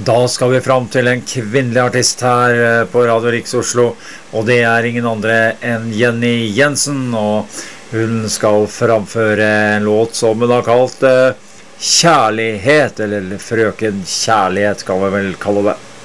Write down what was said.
Da skal vi fram til en kvinnelig artist her på Radio Riks Oslo, og det ingen andre enn Jenny Jensen, og hun skal framføre en låt som hun har kalt Kjærlighet, eller Frøken Kjærlighet kan vi vel kalle det.